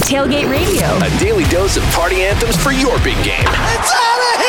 Tailgate Radio. A daily dose of party anthems for your big game. It's on it!